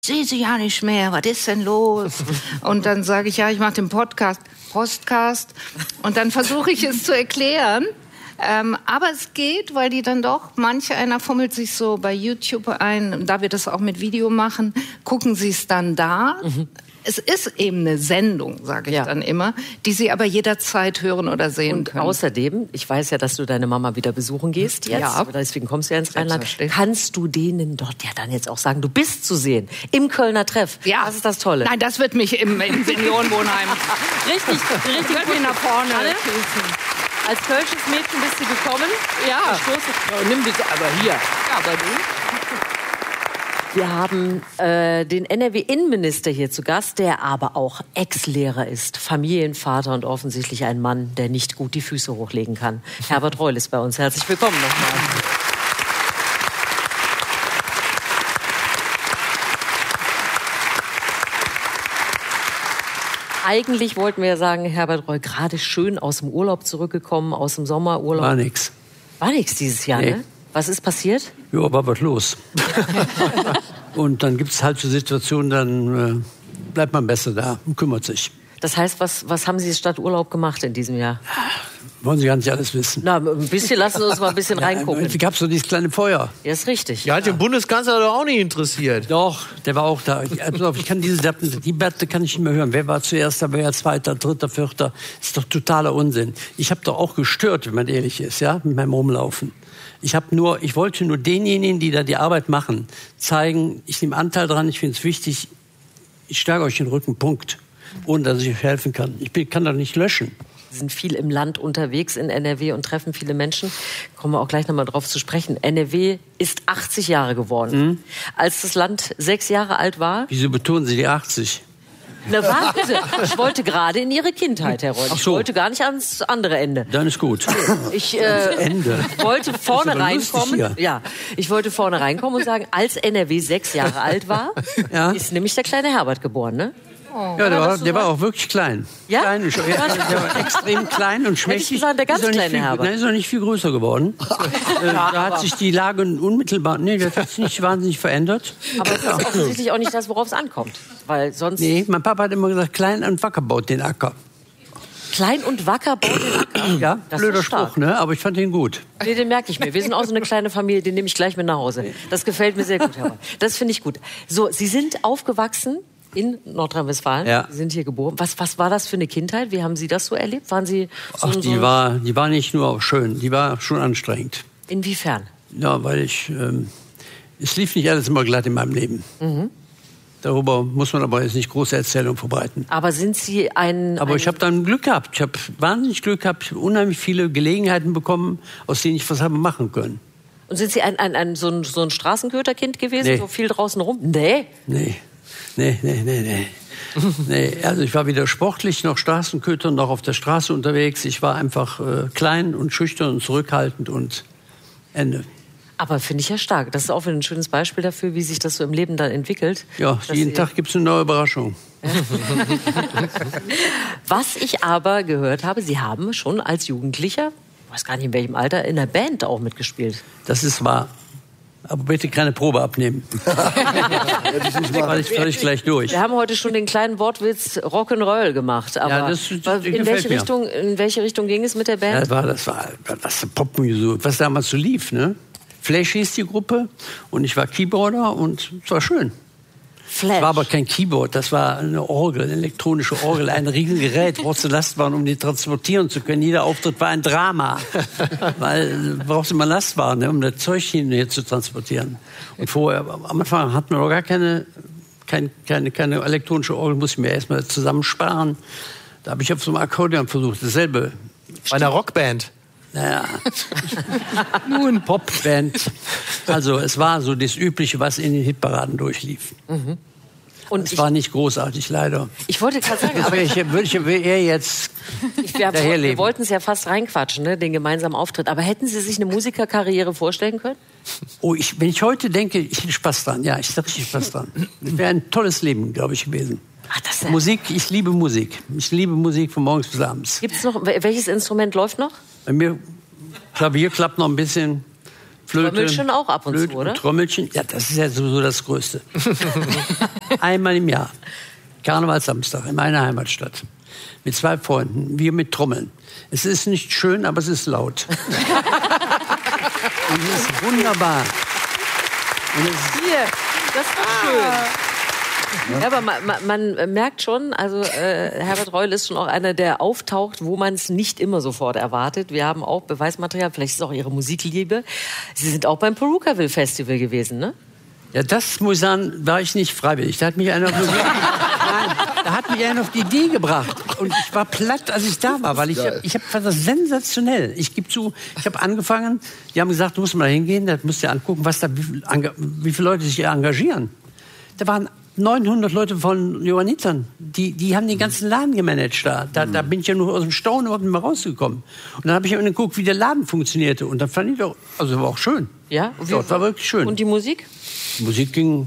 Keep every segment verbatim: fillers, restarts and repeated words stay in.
sehe sie ja nicht mehr, was ist denn los? Und dann sage ich, ja, ich mache den Podcast, Postcast. Und dann versuche ich es zu erklären. Ähm, aber es geht, weil die dann doch, manch einer fummelt sich so bei YouTube ein, da wir das auch mit Video machen, gucken sie es dann da. Mhm. Es ist eben eine Sendung, sage ich ja. dann immer, die Sie aber jederzeit hören oder sehen und können. Und außerdem, ich weiß ja, dass du deine Mama wieder besuchen gehst jetzt, ja. deswegen kommst du ja ins Rheinland. Kannst du denen dort ja dann jetzt auch sagen, du bist zu sehen im Kölner Treff. Ja. Das ist das Tolle. Nein, das wird mich im, im Seniorenwohnheim richtig, richtig wird mich nach vorne Anne, als kölsches Mädchen bist du gekommen. Ja. Oh, nimm bitte, aber hier. Ja, aber du. Wir haben äh, den N R W-Innenminister hier zu Gast, der aber auch Ex-Lehrer ist, Familienvater und offensichtlich ein Mann, der nicht gut die Füße hochlegen kann. Herbert Reul ist bei uns. Herzlich willkommen nochmal. Eigentlich wollten wir ja sagen, Herbert Reul, gerade schön aus dem Urlaub zurückgekommen, aus dem Sommerurlaub. War nix. War nix dieses Jahr, nee. Ne? Was ist passiert? Ja, war was los. Und dann gibt es halt so Situationen, dann äh, bleibt man besser da und kümmert sich. Das heißt, was, was haben Sie statt Urlaub gemacht in diesem Jahr? Wollen Sie gar nicht alles wissen. Na, ein bisschen, lassen Sie uns mal ein bisschen ja, reingucken. Es gab so dieses kleine Feuer. Ja, ist richtig. Ja, hat den Bundeskanzler doch auch nicht interessiert. Doch, der war auch da. Ich, also ich kann diese Debatte, die Debatte kann ich nicht mehr hören. Wer war zuerst da, wer war zweiter, dritter, vierter? Das ist doch totaler Unsinn. Ich habe doch auch gestört, wenn man ehrlich ist, ja, mit meinem Rumlaufen. Ich habe nur, ich wollte nur denjenigen, die da die Arbeit machen, zeigen, ich nehme Anteil dran, ich finde es wichtig, ich stärke euch den Rücken, Punkt. Ohne dass ich euch helfen kann. Ich bin, kann doch nicht löschen. Sie sind viel im Land unterwegs in N R W und treffen viele Menschen. Kommen wir auch gleich nochmal drauf zu sprechen. N R W ist achtzig Jahre geworden. Mhm. Als das Land sechs Jahre alt war... Wieso betonen Sie die achtzig? Na, warte. Ich wollte gerade in Ihre Kindheit, Herr Reul. Ach so. Ich wollte gar nicht ans andere Ende. Dann ist gut. Ich äh, Ende. wollte vorne lustig, reinkommen. ja. ja, ich wollte vorne reinkommen und sagen, als N R W sechs Jahre alt war, ja. ist nämlich der kleine Herbert geboren, ne? Oh, ja, der, war, der war auch wirklich klein. Ja? Klein, der war extrem klein und schmächtig. Hätte ich gesagt, der ganz kleine viel, Herbert. Nein, ist noch nicht viel größer geworden. äh, da hat sich die Lage unmittelbar, nee, das hat sich nicht wahnsinnig verändert. Aber das ist offensichtlich auch nicht das, worauf es ankommt. Weil sonst... Nee, mein Papa hat immer gesagt, klein und wacker baut den Acker. Klein und wacker baut den Acker? Ja, das blöder Spruch, ne? Aber ich fand ihn gut. Nee, den merke ich mir. Wir sind auch so eine kleine Familie, den nehme ich gleich mit nach Hause. Das gefällt mir sehr gut, Herr Reul. Das finde ich gut. So, Sie sind aufgewachsen in Nordrhein-Westfalen. Ja. Sie sind hier geboren. Was, was war das für eine Kindheit? Wie haben Sie das so erlebt? Waren Sie so Ach, die so war, die war nicht nur schön, die war schon anstrengend. Inwiefern? Ja, weil ich, ähm, es lief nicht alles immer glatt in meinem Leben. Mhm. Darüber muss man aber jetzt nicht große Erzählungen verbreiten. Aber sind Sie ein... Aber ein ich habe dann Glück gehabt. Ich habe wahnsinnig Glück gehabt. Ich habe unheimlich viele Gelegenheiten bekommen, aus denen ich was habe machen können. Und sind Sie ein, ein, ein, so, ein, so ein Straßenköterkind gewesen? Nee. So viel draußen rum? Nee. Nee. Nee, nee, nee, nee. nee. Also ich war weder sportlich noch Straßenköter noch auf der Straße unterwegs. Ich war einfach äh, klein und schüchtern und zurückhaltend und Ende. Aber finde ich ja stark. Das ist auch wieder ein schönes Beispiel dafür, wie sich das so im Leben dann entwickelt. Ja, jeden Tag gibt es eine neue Überraschung. Was ich aber gehört habe, Sie haben schon als Jugendlicher, ich weiß gar nicht in welchem Alter, in der Band auch mitgespielt. Das ist wahr. Aber bitte keine Probe abnehmen. Weil ich, ich gleich durch. Wir haben heute schon den kleinen Wortwitz Rock'n'Roll gemacht. Aber ja, das, das in, welche Richtung, in welche Richtung ging es mit der Band? Ja, das war, das war was Popmusik, was damals so lief, ne? Flash hieß die Gruppe und ich war Keyboarder und es war schön. Flash. Das war aber kein Keyboard, das war eine Orgel, eine elektronische Orgel, ein Riesengerät, brauchst du Lastwagen, um die transportieren zu können. Jeder Auftritt war ein Drama, weil du brauchst immer Lastwagen, ne, um das Zeug hier zu transportieren. Und vorher, am Anfang hatten wir noch gar keine, keine, keine, keine elektronische Orgel, musste ich mir erstmal zusammensparen. Da habe ich auf so einem Akkordeon versucht, dasselbe. Bei einer Rockband? Naja, nur eine Popband. Also es war so das Übliche, was in den Hitparaden durchlief. Mhm. Und es war nicht großartig, leider. Ich wollte gerade sagen, aber ich würde ich eher jetzt ich, wir, wir wollten es ja fast reinquatschen, ne, den gemeinsamen Auftritt. Aber hätten Sie sich eine Musikerkarriere vorstellen können? Oh, ich, wenn ich heute denke, ich hätte Spaß dran. Ja, ich hätte richtig Spaß dran. Das wäre ein tolles Leben, glaube ich, gewesen. Ach, das Musik, ich liebe Musik. Ich liebe Musik von morgens bis abends. Gibt's noch, welches Instrument läuft noch? Bei mir, Klavier klappt noch ein bisschen, Flöte. Trommelchen auch ab und Flöte, zu, oder? Trommelchen, ja, das ist ja sowieso das Größte. Einmal im Jahr. Karnevalssamstag in meiner Heimatstadt. Mit zwei Freunden. Wir mit Trommeln. Es ist nicht schön, aber es ist laut. Und es ist wunderbar. Und es ist Hier, das ist doch schön. Ja, aber man, man, man merkt schon, also äh, Herbert Reul ist schon auch einer, der auftaucht, wo man es nicht immer sofort erwartet. Wir haben auch Beweismaterial, vielleicht ist es auch Ihre Musikliebe. Sie sind auch beim Perukaville Festival gewesen, ne? Ja, das muss ich sagen, war ich nicht freiwillig. Da hat mich einer auf die, Nein, da hat mich einer auf die Idee gebracht. Und ich war platt, als ich da war, weil ich, ich hab, fand das sensationell. Ich gebe zu, ich habe angefangen, die haben gesagt, du musst mal hingehen, da musst du dir angucken, was da, wie, wie viele Leute sich hier engagieren. Da waren neunhundert Leute von Johannitern, die, die haben den ganzen Laden gemanagt da. Da, da bin ich ja nur aus dem Staunen überhaupt nicht mehr rausgekommen. Und dann habe ich mir geguckt, wie der Laden funktionierte. Und dann fand ich doch, also war auch schön. Ja? Dort war wirklich schön. Und die Musik? Die Musik ging...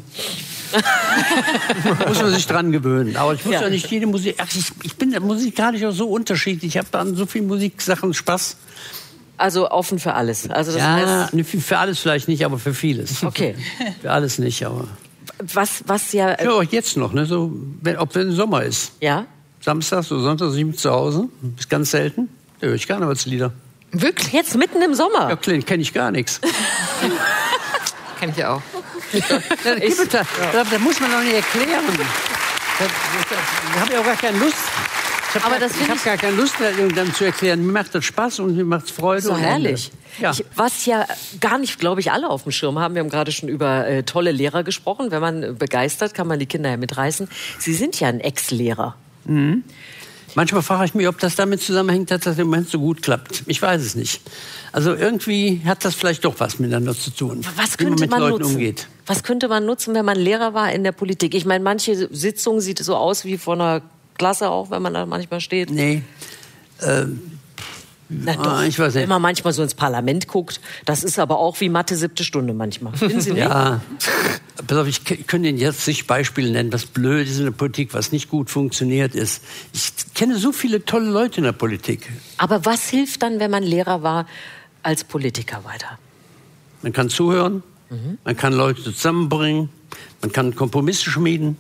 muss man sich dran gewöhnen. Aber ich muss ja, ja nicht jede Musik... Ach, ich, ich bin musikalisch auch so unterschiedlich. Ich habe an so vielen Musiksachen Spaß. Also offen für alles. Also das ja, heißt, für alles vielleicht nicht, aber für vieles. Okay. Für alles nicht, aber... Was, was ja... Ja, auch jetzt noch, ne? So, wenn, ob wenn Sommer ist. Ja? Samstags oder Sonntags, ich bin zu Hause. Ist ganz selten. Da höre ich Karnevalslieder. Wirklich? Jetzt mitten im Sommer? Ja, klar, kenne ich gar nichts. Kenn ich auch. Da, ich, da, da, da muss man doch nicht erklären. Da, da, da habe ich auch gar keine Lust. Ich habe gar, ich hab gar keine Lust mehr, irgendwann zu erklären. Mir macht das Spaß und mir macht es Freude. So herrlich. Ja. Ich, was ja gar nicht, glaube ich, alle auf dem Schirm haben. Wir haben gerade schon über äh, tolle Lehrer gesprochen. Wenn man begeistert, kann man die Kinder ja mitreißen. Sie sind ja ein Ex-Lehrer. Mhm. Manchmal frage ich mich, ob das damit zusammenhängt, dass das im Moment so gut klappt. Ich weiß es nicht. Also irgendwie hat das vielleicht doch was miteinander zu tun. Was wie man könnte mit man Leuten nutzen? umgeht. Was könnte man nutzen, wenn man Lehrer war in der Politik? Ich meine, manche Sitzungen sieht so aus wie vor einer Klasse auch, wenn man da manchmal steht. Nee. Ähm, Na doch, ah, ich weiß nicht. wenn man manchmal so ins Parlament guckt, das ist aber auch wie Mathe siebte Stunde manchmal. Finden Sie nicht? Ja, pass auf, ich könnte Ihnen jetzt zig Beispiele nennen, was blöd ist in der Politik, was nicht gut funktioniert ist. Ich kenne so viele tolle Leute in der Politik. Aber was hilft dann, wenn man Lehrer war, als Politiker weiter? Man kann zuhören, mhm. man kann Leute zusammenbringen, man kann Kompromisse schmieden.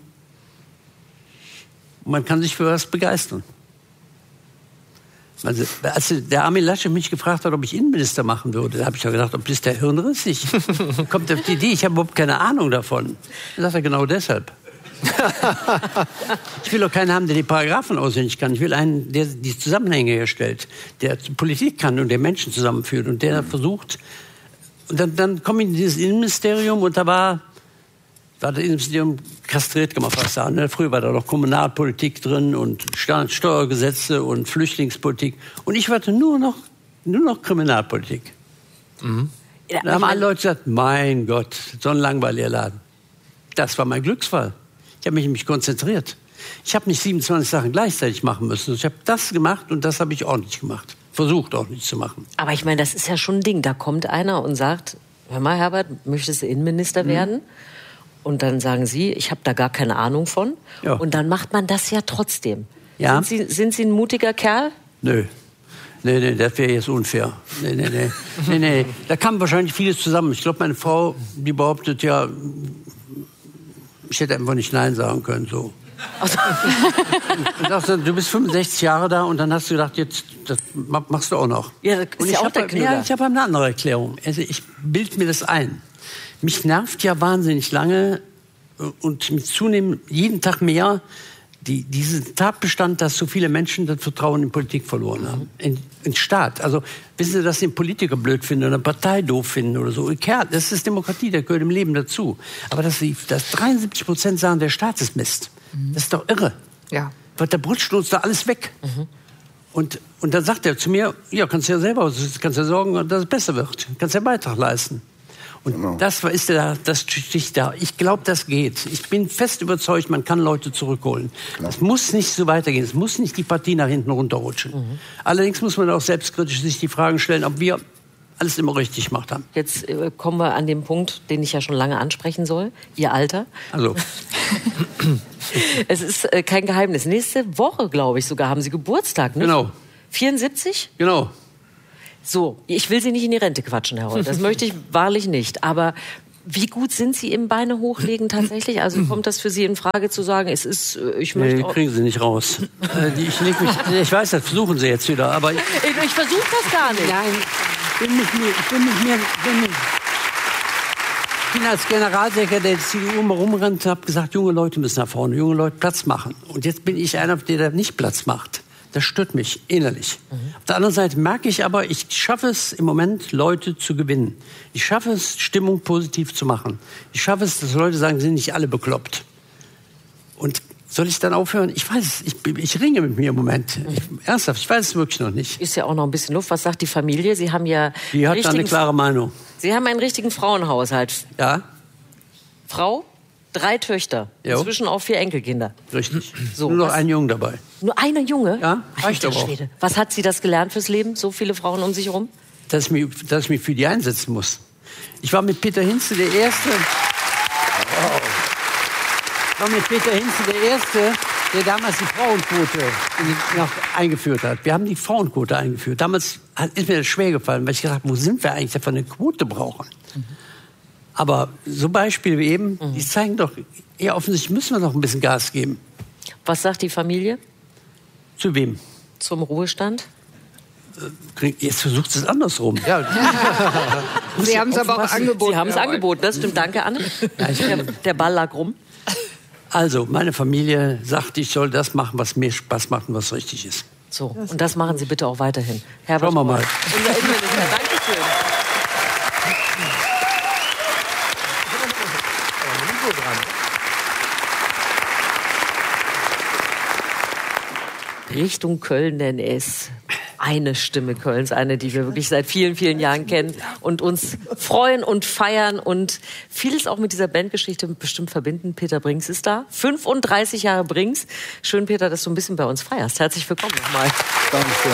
Und man kann sich für was begeistern. Also, als der Armin Laschet mich gefragt hat, ob ich Innenminister machen würde, da habe ich ja gedacht, ob das der hirnrissig kommt auf die Idee, ich habe überhaupt keine Ahnung davon. Dann sagt er, genau deshalb. Ich will doch keinen haben, der die Paragraphen auswendig kann. Ich will einen, der die Zusammenhänge herstellt, der Politik kann und der Menschen zusammenführt und der versucht. Und dann, dann komme ich in dieses Innenministerium und da war... war das Innenministerium kastriert gemacht, was da. Ne? Früher war da noch Kommunalpolitik drin und Steuergesetze und Flüchtlingspolitik. Und ich wollte nur noch, nur noch Kriminalpolitik. Mhm. Ja, da haben alle Leute gesagt, mein Gott, so ein langweiliger Laden. Das war mein Glücksfall. Ich habe mich nämlich konzentriert. Ich habe nicht siebenundzwanzig Sachen gleichzeitig machen müssen. Ich habe das gemacht und das habe ich ordentlich gemacht. Versucht ordentlich zu machen. Aber ich meine, das ist ja schon ein Ding. Da kommt einer und sagt, hör mal, Herbert, möchtest du Innenminister mhm. werden? Und dann sagen Sie, ich habe da gar keine Ahnung von. Ja. Und dann macht man das ja trotzdem. Ja. Sind Sie, sind Sie ein mutiger Kerl? Nö. Nee, nee, das wäre jetzt unfair. Nee, nee, nee. nee, nee. Da kam wahrscheinlich vieles zusammen. Ich glaube, meine Frau, die behauptet ja, ich hätte einfach nicht Nein sagen können. So. Also. Und dachte, du bist fünfundsechzig Jahre da und dann hast du gedacht, jetzt das machst du auch noch. Ja, das ist und ich ja auch hab, der Knüller. Ja, ich habe eine andere Erklärung. Also ich bilde mir das ein. Mich nervt ja wahnsinnig lange und mit zunehmend jeden Tag mehr die, diesen Tatbestand, dass so viele Menschen das Vertrauen in Politik verloren haben. In, in Staat. Also wissen Sie, dass Sie einen Politiker blöd finden oder eine Partei doof finden oder so. Kerl, das ist Demokratie, das gehört im Leben dazu. Aber dass, Sie, dass dreiundsiebzig Prozent sagen, der Staat ist Mist, mhm. das ist doch irre. Ja. Weil der brutscht uns da alles weg. Mhm. Und, und dann sagt er zu mir, ja, kannst du ja selber, kannst ja sorgen, dass es besser wird. Kannst ja einen Beitrag leisten. Und genau. das ist da, das Stich da. Ich glaube, das geht. Ich bin fest überzeugt, man kann Leute zurückholen. Genau. Es muss nicht so weitergehen. Es muss nicht die Partie nach hinten runterrutschen. Mhm. Allerdings muss man auch selbstkritisch sich die Fragen stellen, ob wir alles immer richtig gemacht haben. Jetzt äh, kommen wir an den Punkt, den ich ja schon lange ansprechen soll. Ihr Alter. Also. Es ist äh, kein Geheimnis. Nächste Woche, glaube ich, sogar haben Sie Geburtstag, ne? Genau. vierundsiebzig? Genau. So, ich will Sie nicht in die Rente quatschen, Herr Reul. Das möchte ich wahrlich nicht. Aber wie gut sind Sie im Beine hochlegen tatsächlich? Also kommt das für Sie in Frage zu sagen, es ist, ich möchte... Nee, kriegen Sie nicht raus. ich, leg mich, ich weiß, das versuchen Sie jetzt wieder, aber... Ich, ich, ich versuche das gar nicht. Nein, ich bin mit mir... Ich bin mit mir bin mit, ich bin als Generalsekretär der C D U mal rumgerannt und habe gesagt, junge Leute müssen nach vorne, junge Leute Platz machen. Und jetzt bin ich einer, der da nicht Platz macht. Das stört mich innerlich. Mhm. Auf der anderen Seite merke ich aber, ich schaffe es im Moment, Leute zu gewinnen. Ich schaffe es, Stimmung positiv zu machen. Ich schaffe es, dass Leute sagen, sind nicht alle bekloppt. Und soll ich dann aufhören? Ich weiß es. Ich, ich ringe mit mir im Moment. Ich, ernsthaft, ich weiß es wirklich noch nicht. Ist ja auch noch ein bisschen Luft. Was sagt die Familie? Sie haben ja... Die hat da eine klare Meinung. Sie haben einen richtigen Frauenhaushalt. Ja. Frau? Drei Töchter, jo. Inzwischen auch vier Enkelkinder. Richtig. So, nur noch ein Junge dabei. Nur eine Junge? Ja, reicht aber auch. Was hat sie das gelernt fürs Leben, so viele Frauen um sich herum? Dass ich, mich, dass ich mich für die einsetzen muss. Ich war mit Peter Hinze der Erste... Wow. Ich war mit Peter Hinze der Erste, der damals die Frauenquote noch eingeführt hat. Wir haben die Frauenquote eingeführt. Damals ist mir das schwer gefallen, weil ich gesagt habe, wo sind wir eigentlich, dass wir eine Quote brauchen? Mhm. Aber so Beispiele wie eben, mhm. die zeigen doch, ja, offensichtlich müssen wir noch ein bisschen Gas geben. Was sagt die Familie? Zu wem? Zum Ruhestand? Jetzt versucht es andersrum. Ja. Sie haben es aber auch angeboten. Sie haben es angeboten, das stimmt. Danke, Anne. Ja, der, der Ball lag rum. Also, meine Familie sagt, ich soll das machen, was mir Spaß macht und was richtig ist. So, und das machen Sie bitte auch weiterhin. Herbert Schauen wir mal. Unser Innenminister, Dankeschön. Richtung Köln, denn es eine Stimme Kölns, eine, die wir wirklich seit vielen, vielen Jahren kennen und uns freuen und feiern und vieles auch mit dieser Bandgeschichte bestimmt verbinden. Peter Brinks ist da. fünfunddreißig Jahre Brinks. Schön, Peter, dass du ein bisschen bei uns feierst. Herzlich willkommen nochmal. Dankeschön.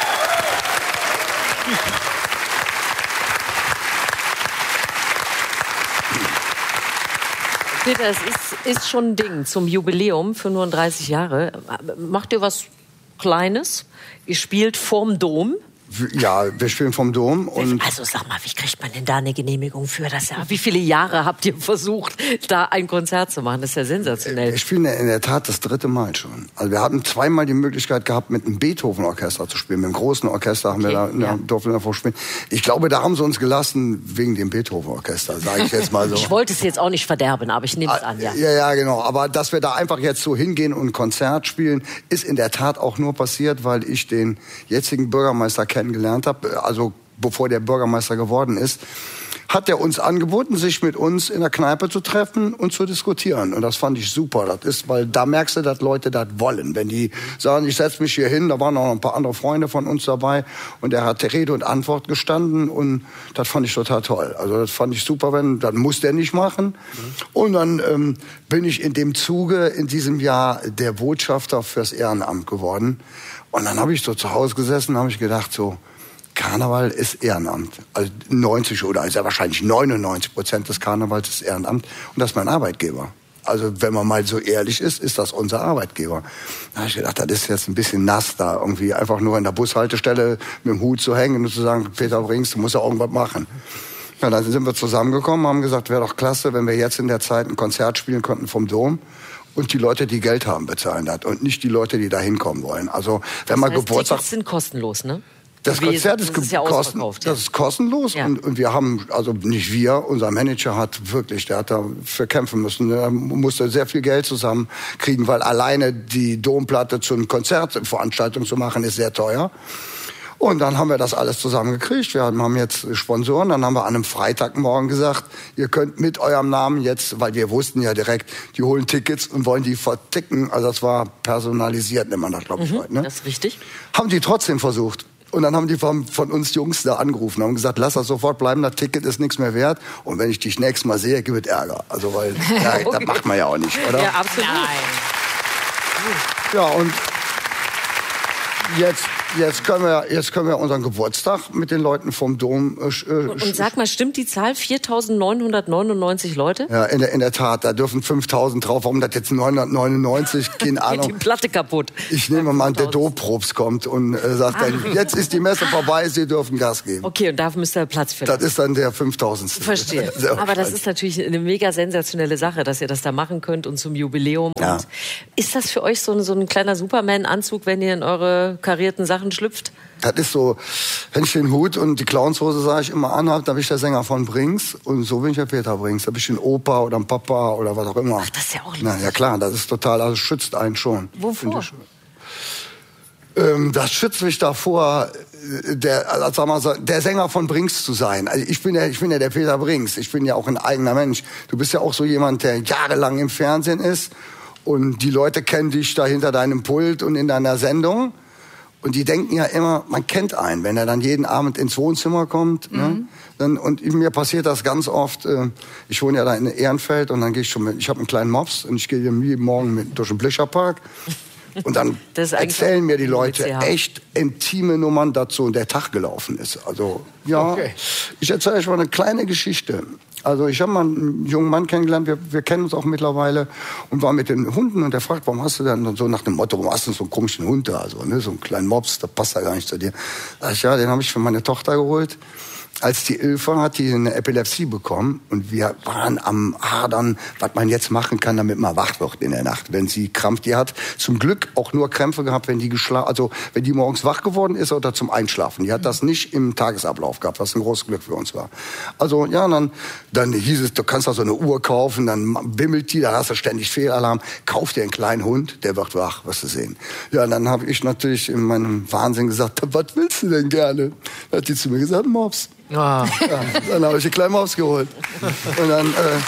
Peter, es ist, ist schon ein Ding zum Jubiläum, fünfunddreißig Jahre. Macht ihr was Kleines? Ihr spielt vorm Dom. Ja, wir spielen vom Dom. Und also sag mal, wie kriegt man denn da eine Genehmigung für das Jahr? Wie viele Jahre habt ihr versucht, da ein Konzert zu machen? Das ist ja sensationell. Wir spielen in der Tat das dritte Mal schon. Also wir hatten zweimal die Möglichkeit gehabt, mit einem Beethoven-Orchester zu spielen. Mit einem großen Orchester haben okay, wir da, ja. durften wir davor spielen. Ich glaube, da haben sie uns gelassen wegen dem Beethoven-Orchester, sage ich jetzt mal so. Ich wollte es jetzt auch nicht verderben, aber ich nehme es an, ja. Ja, ja, genau. Aber dass wir da einfach jetzt so hingehen und ein Konzert spielen, ist in der Tat auch nur passiert, weil ich den jetzigen Bürgermeister kennengelernt habe, also bevor der Bürgermeister geworden ist, hat er uns angeboten, sich mit uns in der Kneipe zu treffen und zu diskutieren. Und das fand ich super. Das ist, weil da merkst du, dass Leute das wollen. Wenn die sagen, ich setze mich hier hin, da waren auch noch ein paar andere Freunde von uns dabei und er hat Rede und Antwort gestanden und das fand ich total toll. Also das fand ich super, wenn, dann muss der nicht machen. Mhm. Und dann ähm, bin ich in dem Zuge in diesem Jahr der Botschafter fürs Ehrenamt geworden. Und dann habe ich so zu Hause gesessen und habe ich gedacht so, Karneval ist Ehrenamt. Also neunzig oder also wahrscheinlich neunundneunzig Prozent des Karnevals ist Ehrenamt. Und das ist mein Arbeitgeber. Also wenn man mal so ehrlich ist, ist das unser Arbeitgeber. Da habe ich gedacht, das ist jetzt ein bisschen nass da. Irgendwie einfach nur in der Bushaltestelle mit dem Hut zu hängen und zu sagen, Peter Brinks, du musst ja irgendwas machen. Ja, dann sind wir zusammengekommen, haben gesagt, wäre doch klasse, wenn wir jetzt in der Zeit ein Konzert spielen könnten vom Dom. Und die Leute, die Geld haben, bezahlen das. Und nicht die Leute, die da hinkommen wollen. Also wenn man Geburtstag... Tickets sind kostenlos, ne? Das Konzert ist, ist ja kosten, ja. das ist kostenlos ja. und, und wir haben, also nicht wir, unser Manager hat wirklich, der hat dafür kämpfen müssen, er musste sehr viel Geld zusammenkriegen, weil alleine die Domplatte zu einer Konzertveranstaltung zu machen, ist sehr teuer. Und dann haben wir das alles zusammengekriegt. Wir haben jetzt Sponsoren. Dann haben wir an einem Freitagmorgen gesagt, ihr könnt mit eurem Namen jetzt, weil wir wussten ja direkt, die holen Tickets und wollen die verticken. Also das war personalisiert, nennt man das, glaube ich, mhm, heute. Ne? Das ist richtig. Haben die trotzdem versucht. Und dann haben die von, von uns Jungs da angerufen, haben gesagt, lass das sofort bleiben, das Ticket ist nichts mehr wert. Und wenn ich dich nächstes Mal sehe, gibt es Ärger. Also, weil, ja, okay. Das macht man ja auch nicht, oder? Ja, absolut. Nein. Ja, und jetzt, jetzt können wir, jetzt können wir unseren Geburtstag mit den Leuten vom Dom. Äh, und, und sag mal, stimmt die Zahl viertausendneunhundertneunundneunzig Leute? Ja, in der, in der Tat, da dürfen fünftausend drauf. Warum das jetzt neunhundertneunundneunzig? Keine Ahnung. Geht die Platte kaputt. Ich nehme mal, der Doprobst kommt und äh, sagt dann, jetzt ist die Messe vorbei, Sie dürfen Gas geben. Okay, und da müsst ihr Platz finden. Das ist dann der fünftausendste. Verstehe. Aber das ist natürlich eine mega sensationelle Sache, dass ihr das da machen könnt und zum Jubiläum. Ja. Und ist das für euch so ein, so ein kleiner Superman-Anzug, wenn ihr in eure karierten Sachen schlüpft? Das ist so, wenn ich den Hut und die Clownshose, sage ich immer, anhabe, dann bin ich der Sänger von Brings. Und so bin ich der Peter Brings. Da bin ich ein Opa oder ein Papa oder was auch immer. Ach, das ist ja auch lustig. Na, ja klar, das ist total, also schützt einen schon. Wovor? Ähm, das schützt mich davor, der, also sag mal so, der Sänger von Brings zu sein. Also ich bin ja, ich bin ja der Peter Brings. Ich bin ja auch ein eigener Mensch. Du bist ja auch so jemand, der jahrelang im Fernsehen ist. Und die Leute kennen dich da hinter deinem Pult und in deiner Sendung. Und die denken ja immer, man kennt einen, wenn er dann jeden Abend ins Wohnzimmer kommt. Mhm. Ne? Dann, und mir passiert das ganz oft. Äh, ich wohne ja da in Ehrenfeld und dann gehe ich schon mit, ich habe einen kleinen Mops und ich gehe jeden Morgen mit, durch den Blischerpark. Und dann erzählen mir die Leute echt intime Nummern dazu und der Tag gelaufen ist. Also ja, okay. Ich erzähle euch mal eine kleine Geschichte. Also ich habe mal einen jungen Mann kennengelernt, wir, wir kennen uns auch mittlerweile und war mit den Hunden und der fragt, warum hast du denn so nach dem Motto, warum hast du so einen komischen Hund da, also, ne, so einen kleinen Mops, der passt ja gar nicht zu dir. Sag ich, ja, den habe ich für meine Tochter geholt. Als die elf war, hat die eine Epilepsie bekommen und wir waren am Hadern, was man jetzt machen kann, damit man wach wird in der Nacht, wenn sie Krampf. Die hat zum Glück auch nur Krämpfe gehabt, wenn die geschlafen, also wenn die morgens wach geworden ist oder zum Einschlafen. Die hat das nicht im Tagesablauf gehabt, was ein großes Glück für uns war. Also ja, dann, dann hieß es, du kannst da so eine Uhr kaufen, dann bimmelt die, da hast du ständig Fehlalarm. Kauf dir einen kleinen Hund, der wird wach, wirst du sehen. Ja, dann habe ich natürlich in meinem Wahnsinn gesagt, was willst du denn gerne? Dann hat die zu mir gesagt, Mops. Ah. Ja, dann habe ich die kleine Maus geholt. Und dann, äh,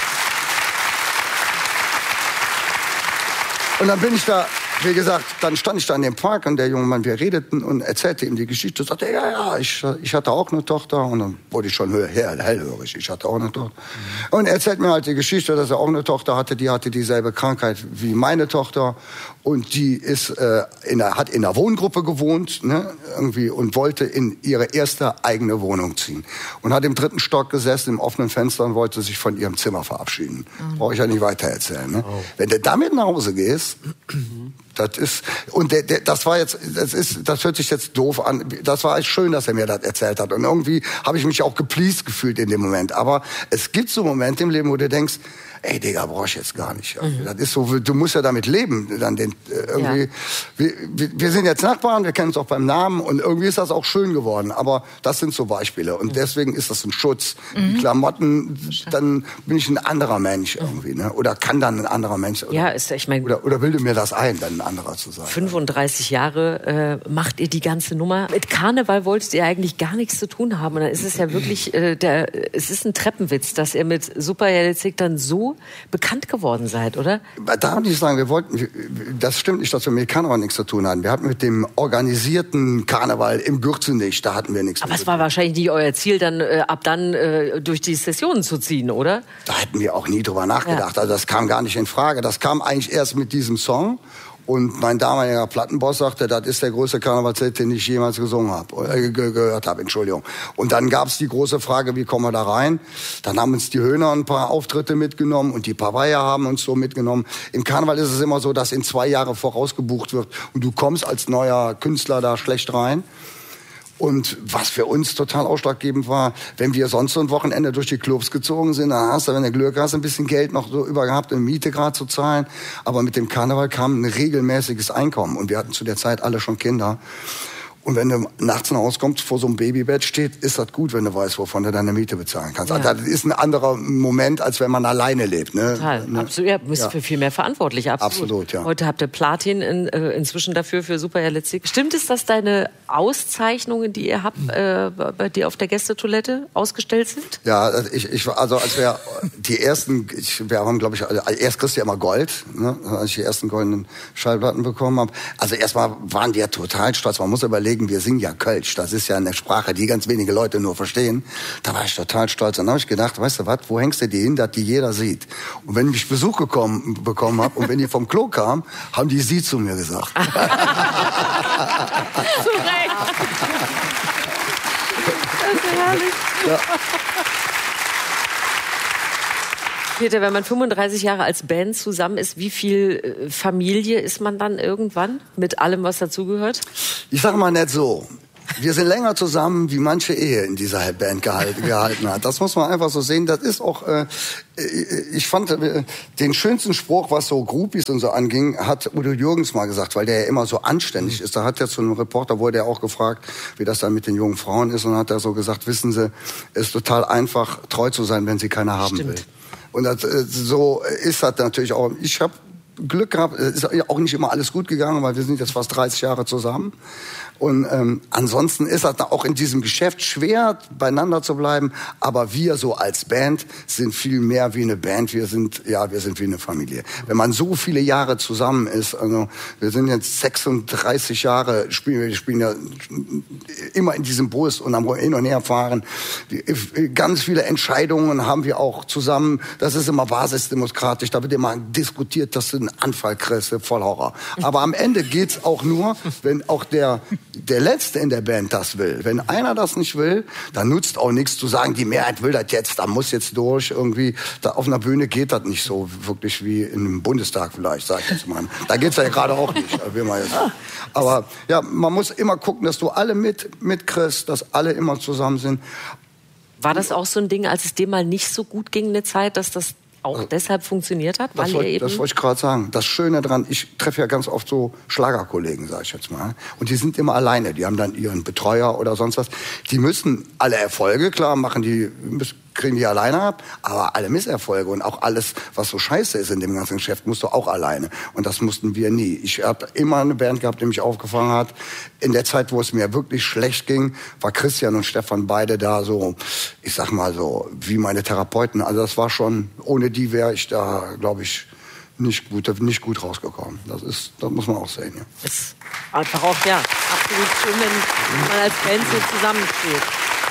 und dann bin ich da, wie gesagt, dann stand ich da in dem Park und der junge Mann, wir redeten und erzählte ihm die Geschichte. Sagte, ja, ja, ich, ich hatte auch eine Tochter. Und dann wurde ich schon hell, hellhörig. Ich hatte auch eine Tochter. Mhm. Und er erzählt mir halt die Geschichte, dass er auch eine Tochter hatte. Die hatte dieselbe Krankheit wie meine Tochter. Und die ist, äh, in der, hat in einer Wohngruppe gewohnt, ne, irgendwie, und wollte in ihre erste eigene Wohnung ziehen. Und hat im dritten Stock gesessen, im offenen Fenster und wollte sich von ihrem Zimmer verabschieden. Mhm. Brauche ich ja nicht weiter erzählen. Ne? Oh. Wenn du damit nach Hause gehst, das ist, und der, der, das war jetzt, das ist, das hört sich jetzt doof an. Das war echt schön, dass er mir das erzählt hat. Und irgendwie habe ich mich auch gepleased gefühlt in dem Moment. Aber es gibt so Momente im Leben, wo du denkst, ey, Digga, brauch ich jetzt gar nicht. Mhm. Das ist so, du musst ja damit leben. Dann den, irgendwie, ja. wir, wir sind jetzt Nachbarn, wir kennen uns auch beim Namen und irgendwie ist das auch schön geworden. Aber das sind so Beispiele und mhm. deswegen ist das ein Schutz. Mhm. Die Klamotten, dann bin ich ein anderer Mensch irgendwie, ne? Oder kann dann ein anderer Mensch. Oder, ja, ist, ich meine, oder, oder bilde mir das ein, dann ein anderer zu sein. fünfunddreißig Jahre äh, macht ihr die ganze Nummer. Mit Karneval wolltet ihr eigentlich gar nichts zu tun haben. Und dann ist es ja wirklich, äh, der, es ist ein Treppenwitz, dass ihr mit Superjährlich dann so bekannt geworden seid, oder? Da muss ich sagen, wir wollten, das stimmt nicht, dass wir mit Karneval nichts zu tun hatten. Wir hatten mit dem organisierten Karneval im Gürzenich, da hatten wir nichts zu tun. Aber es war wahrscheinlich nicht euer Ziel, dann äh, ab dann äh, durch die Sessionen zu ziehen, oder? Da hätten wir auch nie drüber nachgedacht. Ja. Also das kam gar nicht in Frage. Das kam eigentlich erst mit diesem Song. Und mein damaliger Plattenboss sagte, das ist der größte Karnevalshit, den ich jemals gesungen habe, äh, ge gehört habe, Entschuldigung. Und dann gab's die große Frage, wie kommen wir da rein? Dann haben uns die Höhner ein paar Auftritte mitgenommen und die Papaya haben uns so mitgenommen. Im Karneval ist es immer so, dass in zwei Jahre vorausgebucht wird und du kommst als neuer Künstler da schlecht rein. Und was für uns total ausschlaggebend war, wenn wir sonst so ein Wochenende durch die Clubs gezogen sind, dann hast du, wenn du Glück hast, ein bisschen Geld noch so über gehabt, um Miete gerade zu zahlen. Aber mit dem Karneval kam ein regelmäßiges Einkommen. Und wir hatten zu der Zeit alle schon Kinder. Und wenn du nachts nach Hause kommst, vor so einem Babybett steht, ist das gut, wenn du weißt, wovon du deine Miete bezahlen kannst. Ja. Also das ist ein anderer Moment, als wenn man alleine lebt. Ne? Total, ne? Absolut. Ja, du bist ja. für viel mehr verantwortlich. Absolut. Absolut, ja. Heute habt ihr Platin in, äh, inzwischen dafür für Superjährlich. Stimmt es, dass deine Auszeichnungen, die ihr habt, äh, bei dir auf der Gästetoilette ausgestellt sind? Ja, ich, ich also als wir die ersten, ich, wir haben glaube ich, also erst kriegst du ja immer Gold, ne, als ich die ersten goldenen Schallplatten bekommen habe. Also erstmal waren die ja total stolz. Man muss überlegen, überlegen, wir singen ja Kölsch. Das ist ja eine Sprache, die ganz wenige Leute nur verstehen. Da war ich total stolz. Und dann habe ich gedacht, weißt du was, wo hängst du die hin, dass die jeder sieht? Und wenn ich Besuch gekommen, bekommen habe und wenn die vom Klo kamen, haben die sie zu mir gesagt. Zu Recht. Das ist herrlich. Ja. Peter, wenn man fünfunddreißig Jahre als Band zusammen ist, wie viel Familie ist man dann irgendwann mit allem, was dazugehört? Ich sage mal nicht so. Wir sind länger zusammen, wie manche Ehe in dieser Band gehalten, gehalten hat. Das muss man einfach so sehen. Das ist auch, äh, ich fand äh, den schönsten Spruch, was so Groupies und so anging, hat Udo Jürgens mal gesagt, weil der ja immer so anständig ist. Da hat er zu einem Reporter, wurde er auch gefragt, wie das dann mit den jungen Frauen ist. Und dann hat er so gesagt, wissen Sie, es ist total einfach, treu zu sein, wenn sie keine haben Stimmt. will. Und das, so ist das natürlich auch. Ich habe Glück gehabt, es ist auch nicht immer alles gut gegangen, weil wir sind jetzt fast dreißig Jahre zusammen. Und ähm, ansonsten ist das auch in diesem Geschäft schwer, beieinander zu bleiben. Aber wir so als Band sind viel mehr wie eine Band. Wir sind, ja, wir sind wie eine Familie. Wenn man so viele Jahre zusammen ist, also wir sind jetzt sechsunddreißig Jahre, spielen wir spielen ja immer in diesem Bus und am Hin- und Herfahren. Ganz viele Entscheidungen haben wir auch zusammen. Das ist immer basisdemokratisch. Da wird immer diskutiert, dass du einen Anfall kriegst, voll Horror. Aber am Ende geht's auch nur, wenn auch der der Letzte in der Band das will. Wenn einer das nicht will, dann nutzt auch nichts zu sagen, die Mehrheit will das jetzt, da muss jetzt durch irgendwie. Da auf einer Bühne geht das nicht so wirklich wie in einem Bundestag vielleicht, sag ich jetzt mal. Da geht's ja gerade auch nicht. Will man jetzt. Aber ja, man muss immer gucken, dass du alle mit mitkriegst, dass alle immer zusammen sind. War das auch so ein Ding, als es dir mal nicht so gut ging, eine Zeit, dass das auch deshalb funktioniert hat? Weil Das ihr wollte eben wollt ich gerade sagen. Das Schöne daran, ich treffe ja ganz oft so Schlagerkollegen, sage ich jetzt mal. Und die sind immer alleine. Die haben dann ihren Betreuer oder sonst was. Die müssen alle Erfolge, klar, machen die, kriegen die alleine ab. Aber alle Misserfolge und auch alles, was so scheiße ist in dem ganzen Geschäft, musst du auch alleine. Und das mussten wir nie. Ich habe immer eine Band gehabt, die mich aufgefangen hat. In der Zeit, wo es mir wirklich schlecht ging, war Christian und Stefan beide da so, ich sag mal so, wie meine Therapeuten. Also das war schon, ohne die wäre ich da, glaube ich, nicht gut, nicht gut rausgekommen. Das ist, das muss man auch sehen. Ja. ist einfach auch, ja, absolut schön, wenn man als Band so zusammensteht.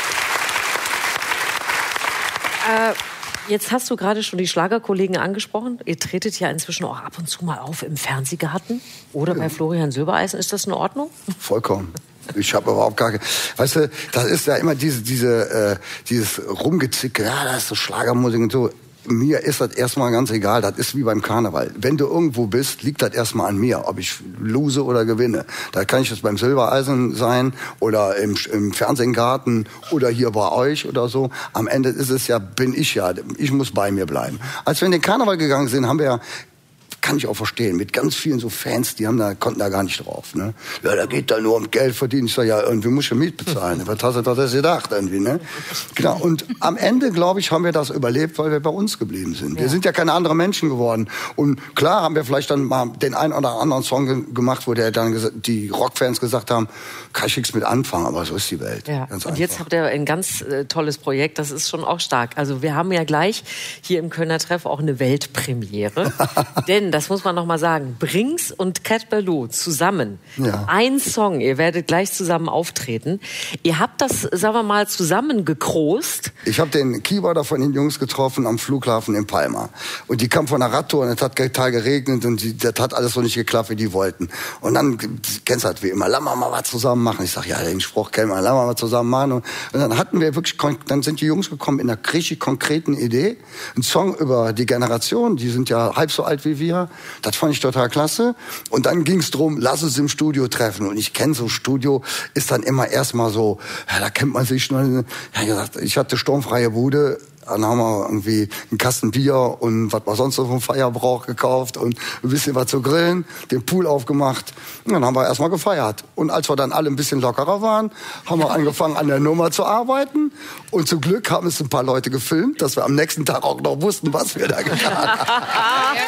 Äh, jetzt hast du gerade schon die Schlagerkollegen angesprochen. Ihr tretet ja inzwischen auch ab und zu mal auf im Fernsehgarten oder ja. bei Florian Silbereisen. Ist das in Ordnung? Vollkommen. Ich habe überhaupt gar keine... Weißt du, das ist ja immer diese, diese, äh, dieses Rumgezicke, ja, das ist so Schlagermusik und so. Mir ist das erstmal ganz egal, das ist wie beim Karneval. Wenn du irgendwo bist, liegt das erstmal an mir, ob ich lose oder gewinne. Da kann ich jetzt beim Silbereisen sein oder im, im Fernsehgarten oder hier bei euch oder so. Am Ende ist es ja, bin ich ja, ich muss bei mir bleiben. Als wir in den Karneval gegangen sind, haben wir ja, kann ich auch verstehen, mit ganz vielen so Fans, die haben da, konnten da gar nicht drauf. Ne? Ja, da geht da nur um Geld verdienen. Ich sage, ja, irgendwie muss ich ja Miet bezahlen. Was hast du das gedacht irgendwie, ne? Genau. Und am Ende, glaube ich, haben wir das überlebt, weil wir bei uns geblieben sind. Ja. Wir sind ja keine anderen Menschen geworden. Und klar haben wir vielleicht dann mal den einen oder anderen Song ge- gemacht, wo der dann gesa- die Rockfans gesagt haben, kann ich nichts mit anfangen, aber so ist die Welt. Ja. Ganz und einfach. jetzt habt ihr ein ganz äh, tolles Projekt, das ist schon auch stark. Also wir haben ja gleich hier im Kölner Treff auch eine Weltpremiere. Denn, das muss man noch mal sagen, Brings und Cat Ballou zusammen. Ja. Ein Song, ihr werdet gleich zusammen auftreten. Ihr habt das, sagen wir mal, zusammen gekrost. Ich habe den Keyboarder von den Jungs getroffen am Flughafen in Palma. Und die kam von der Radtour und es hat total geregnet und die, das hat alles so nicht geklappt, wie die wollten. Und dann, kennst du das wie immer, lass mal mal was zusammen machen. Ich sag, ja, den Spruch kennen wir, lass mal mal zusammen machen. Und, und dann hatten wir wirklich, dann sind die Jungs gekommen in einer richtig konkreten Idee. Ein Song über die Generation, die sind ja halb so alt wie wir. Das fand ich total klasse. Und dann ging es darum, lass uns im Studio treffen. Und ich kenne so, Studio ist dann immer erstmal so, ja, da kennt man sich schon. Ja, gesagt, ich hatte sturmfreie Bude. Dann haben wir irgendwie einen Kasten Bier und was man sonst so vom Feier braucht gekauft und ein bisschen was zu grillen, den Pool aufgemacht. Und dann haben wir erstmal gefeiert. Und als wir dann alle ein bisschen lockerer waren, haben wir angefangen, an der Nummer zu arbeiten. Und zum Glück haben es ein paar Leute gefilmt, dass wir am nächsten Tag auch noch wussten, was wir da getan haben.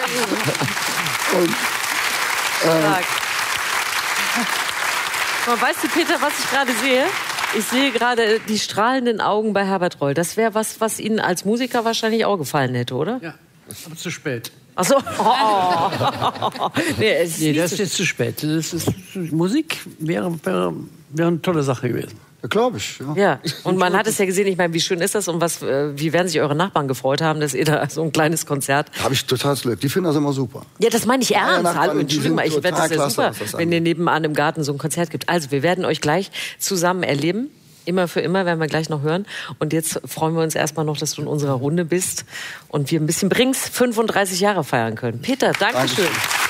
Und, äh, weißt du, Peter, was ich gerade sehe? Ich sehe gerade die strahlenden Augen bei Herbert Reul. Das wäre was, was Ihnen als Musiker wahrscheinlich auch gefallen hätte, oder? Ja, aber zu spät. Ach so. Oh. Nee, es ist Nee, nicht das so- ist jetzt zu spät. Das ist, Musik wäre, wäre, wäre eine tolle Sache gewesen. Ja, glaube ich. Ja. Ja, und man hat es ja gesehen, ich meine, wie schön ist das und was, äh, wie werden sich eure Nachbarn gefreut haben, dass ihr da so ein kleines Konzert... Habe ich total Glück. Die finden das immer super. Ja, das meine ich ernst. Nachbarn, Hallo, die Entschuldigung sind mal, ich werde das total ja klasse, super, was das wenn angeht. ihr nebenan im Garten so ein Konzert gibt. Also, wir werden euch gleich zusammen erleben. Immer für immer, werden wir gleich noch hören. Und jetzt freuen wir uns erstmal noch, dass du in unserer Runde bist und wir ein bisschen Brings fünfunddreißig Jahre feiern können. Peter, danke schön.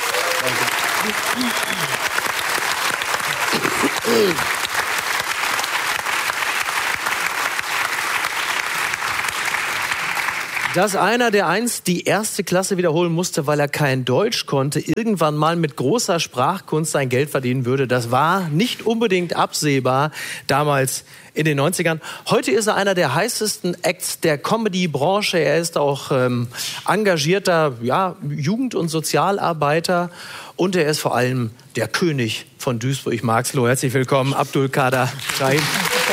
Dass einer, der einst die erste Klasse wiederholen musste, weil er kein Deutsch konnte, irgendwann mal mit großer Sprachkunst sein Geld verdienen würde, das war nicht unbedingt absehbar damals in den neunzigern. Heute ist er einer der heißesten Acts der Comedy-Branche. Er ist auch ähm, engagierter ja, Jugend- und Sozialarbeiter und er ist vor allem der König von Duisburg-Marxloh. Herzlich willkommen, Abdulkader Rahim.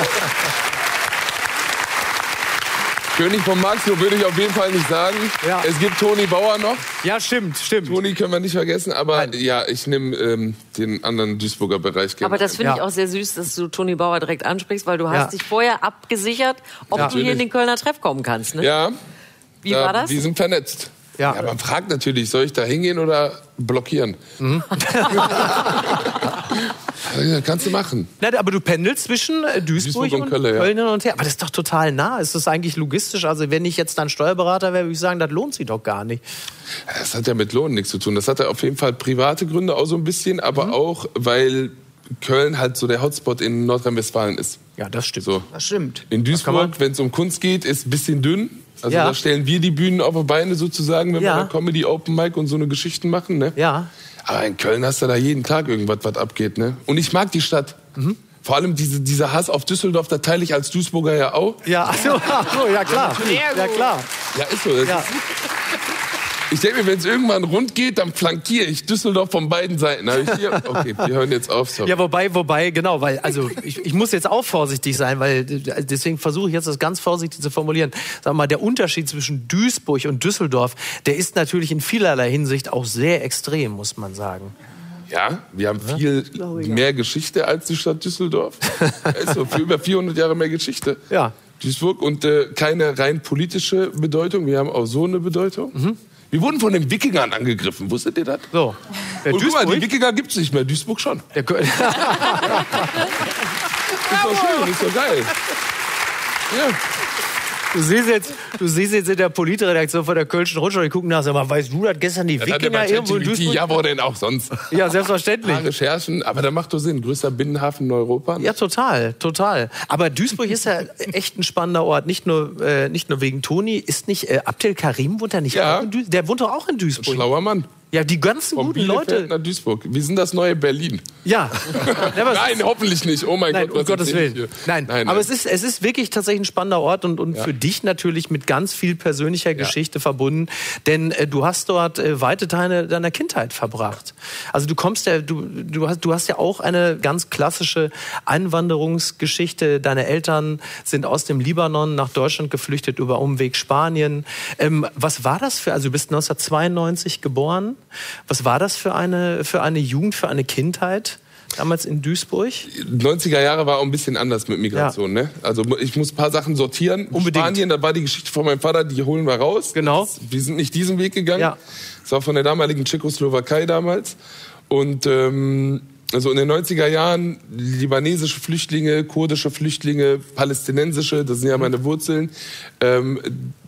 König von Marxloh würde ich auf jeden Fall nicht sagen. Ja. Es gibt Toni Bauer noch. Ja, stimmt, stimmt. Toni können wir nicht vergessen, aber ja, ich nehme ähm, den anderen Duisburger Bereich gerne. Aber das finde ich Ja. auch sehr süß, dass du Toni Bauer direkt ansprichst, weil du hast Ja. dich vorher abgesichert, ob Ja. du hier in den Kölner Treff kommen kannst. Ne? Ja. Wie da, war das? Die sind vernetzt. Ja. Ja, man fragt natürlich, soll ich da hingehen oder blockieren? Mhm. Ja, kannst du machen. Na, aber du pendelst zwischen äh, Duisburg, Duisburg und und Köln, ja. Köln hin und her. Aber das ist doch total nah. Ist das eigentlich logistisch? Also wenn ich jetzt dann Steuerberater wäre, würde ich sagen, das lohnt sich doch gar nicht. Das hat ja mit Lohn nichts zu tun. Das hat ja auf jeden Fall private Gründe auch so ein bisschen, aber Mhm. auch, weil Köln halt so der Hotspot in Nordrhein-Westfalen ist. Ja, das stimmt. So. Das stimmt. In Das kann man- Duisburg, wenn es um Kunst geht, ist ein bisschen dünn. Also Ja. da stellen wir die Bühnen auf die Beine sozusagen, wenn Ja. wir da Comedy, Open Mic und so eine Geschichten machen. Ne? Ja. Aber in Köln hast du da jeden Tag irgendwas, was abgeht. Ne? Und ich mag die Stadt. Mhm. Vor allem diese, dieser Hass auf Düsseldorf, da teile ich als Duisburger ja auch. Ja, ach so, ach so, ja klar. Ja, klar. Ja, ist so. Das Ja. ist, ich denke mir, wenn es irgendwann rund geht, dann flankiere ich Düsseldorf von beiden Seiten. Hab ich hier, okay, wir hören jetzt auf. Sorry. Ja, wobei, wobei, genau, weil, also ich, ich muss jetzt auch vorsichtig sein, weil deswegen versuche ich jetzt das ganz vorsichtig zu formulieren. Sag mal, der Unterschied zwischen Duisburg und Düsseldorf, der ist natürlich in vielerlei Hinsicht auch sehr extrem, muss man sagen. Ja, wir haben viel mehr Geschichte als die Stadt Düsseldorf. Also für über vierhundert Jahre mehr Geschichte. Ja. Duisburg und äh, keine rein politische Bedeutung. Wir haben auch so eine Bedeutung. Mhm. Wir wurden von den Wikingern angegriffen. Wusstet ihr das? So. Der Und guck mal, die Duisburg, Wikinger gibt's nicht mehr. Duisburg schon. der, Kö- Ist doch schön, ist doch geil. Ja. du siehst jetzt, du siehst jetzt in der Politredaktion von der Kölschen Rundschau, die gucken nach, sag mal, weißt du, dass gestern die Das hat der Wikinger bei irgendwo in ChatGPT, Duisburg... ja, wo denn auch sonst? Ja, selbstverständlich. Paar Recherchen, aber da macht doch Sinn. Größter Binnenhafen in Europa. Ja, total, total. Aber Duisburg ist ja echt ein spannender Ort. Nicht nur, äh, nicht nur wegen Toni. Ist nicht äh, Abdel Karim, wohnt er nicht Ja. auch in Duisburg? Der wohnt doch auch in Duisburg. Schlauer Mann. Ja, die ganzen Von guten Bielefeld Leute. nach Duisburg. Wir sind das neue Berlin. Ja. Ja, aber es Nein, ist- hoffentlich nicht. Oh mein Nein, Gott, um was Gottes erzähl ich Willen. hier? Nein, nein, aber nein. es ist, es ist wirklich tatsächlich ein spannender Ort und, und Ja. für dich natürlich mit ganz viel persönlicher Geschichte verbunden. Denn äh, du hast dort äh, weite Teile deiner Kindheit verbracht. Also du kommst ja, du, du, hast, du hast ja auch eine ganz klassische Einwanderungsgeschichte. Deine Eltern sind aus dem Libanon nach Deutschland geflüchtet über Umweg Spanien. Ähm, was war das für, also du bist neunzehnhundertzweiundneunzig geboren. Was war das für eine, für eine Jugend, für eine Kindheit? Damals in Duisburg? neunziger Jahre war auch ein bisschen anders mit Migration. Ne? Also ich muss ein paar Sachen sortieren. Unbedingt. Spanien, da war die Geschichte von meinem Vater, die holen wir raus. Genau. Das, wir sind nicht diesen Weg gegangen. Ja. Das war von der damaligen Tschechoslowakei damals. Und ähm, also in den neunziger Jahren libanesische Flüchtlinge, kurdische Flüchtlinge, palästinensische, das sind ja meine Wurzeln. Ähm,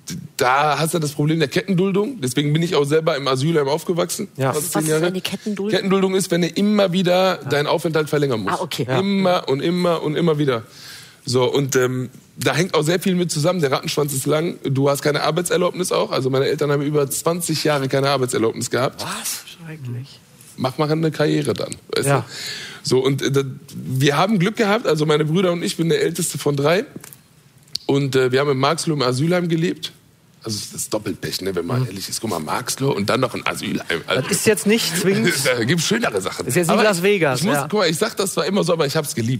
da hast du das Problem der Kettenduldung. Deswegen bin ich auch selber im Asylheim aufgewachsen. Ja. Fast Was zehn ist Jahre. eine Kettenduldung? Kettenduldung ist, wenn du immer wieder deinen Aufenthalt verlängern musst. Ah, okay. Ja. Immer und immer und immer wieder. So, und ähm, da hängt auch sehr viel mit zusammen. Der Rattenschwanz ist lang. Du hast keine Arbeitserlaubnis auch. Also meine Eltern haben über zwanzig Jahre keine Arbeitserlaubnis gehabt. Was? Schrecklich. Mach mal eine Karriere dann. Weißt Ja. du? So, und äh, da, wir haben Glück gehabt. Also meine Brüder und ich, bin der älteste von drei. Und äh, wir haben in Marxloh im Asylheim gelebt. Also das ist doppelt Pech, ne, wenn man ehrlich ist. Guck mal, Marxloh und dann noch ein Asylheim. Also, Das ist jetzt nicht zwingend. da gibt's schönere Sachen. Ist jetzt nicht Aber Las Vegas, Ich, muss, ja. guck mal, ich sag das zwar immer so, aber ich hab's geliebt.